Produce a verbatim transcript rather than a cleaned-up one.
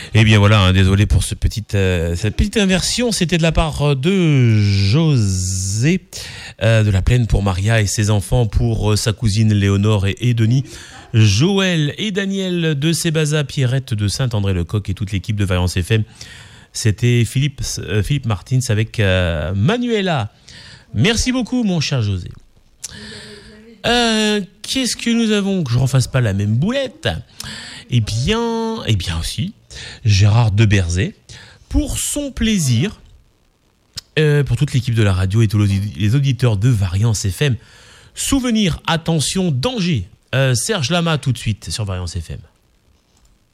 Eh bien voilà, hein, désolé pour ce petit, euh, cette petite inversion. C'était de la part de José euh, de la Plaine pour Maria et ses enfants, pour euh, sa cousine Léonore et, et Denis, Joël et Daniel de Sébaza, Pierrette de Saint-André-le-Coq et toute l'équipe de Variance F M. C'était Philippe, euh, Philippe Martins avec euh, Manuela. Merci beaucoup mon cher José. Euh, qu'est-ce que nous avons? Que je ne refasse pas la même boulette. Eh bien, eh bien aussi, Gérard de Berzet, pour son plaisir, euh, pour toute l'équipe de la radio et tous les auditeurs de Variance F M. Souvenir, attention, danger. Euh, Serge Lama tout de suite sur Variance F M.